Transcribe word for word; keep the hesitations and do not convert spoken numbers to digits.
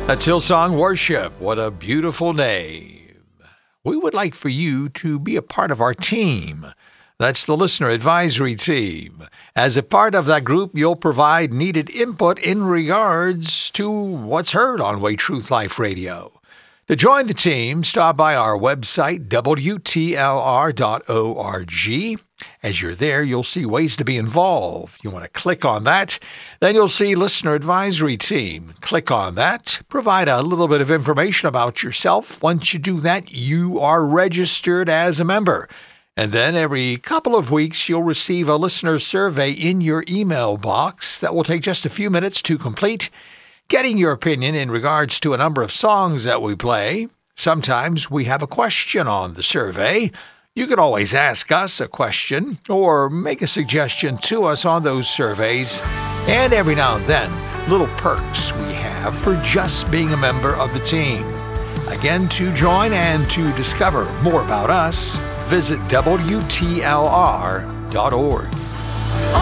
That's Hillsong Worship. What a beautiful name. We would like for you to be a part of our team. That's the Listener Advisory Team. As a part of that group, you'll provide needed input in regards to what's heard on Way Truth Life Radio. To join the team, stop by our website, W T L R dot org. As you're there, you'll see ways to be involved. You want to click on that. Then you'll see Listener Advisory Team. Click on that. Provide a little bit of information about yourself. Once you do that, you are registered as a member. And then every couple of weeks, you'll receive a listener survey in your email box that will take just a few minutes to complete, getting your opinion in regards to a number of songs that we play. Sometimes we have a question on the survey. You can always ask us a question or make a suggestion to us on those surveys. And every now and then, little perks we have for just being a member of the team. Again, to join and to discover more about us, visit W T L R dot org.